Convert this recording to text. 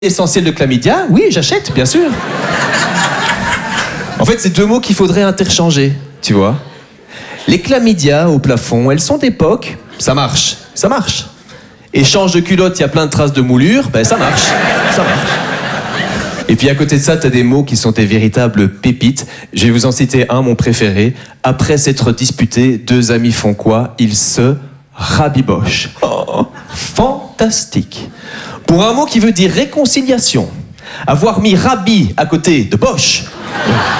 Essentiel de chlamydia, oui, j'achète, bien sûr. En fait, c'est deux mots qu'il faudrait interchanger, tu vois. Les chlamydia au plafond, elles sont d'époque, ça marche, ça marche. Échange de culottes, il y a plein de traces de moulure, ben ça marche, ça marche. Et puis à côté de ça, t'as des mots qui sont des véritables pépites. Je vais vous en citer un, mon préféré. Après s'être disputés, deux amis font quoi? Ils se rabibochent. Oh, fantastique. Pour un mot qui veut dire réconciliation, avoir mis Rabi à côté de Bosch.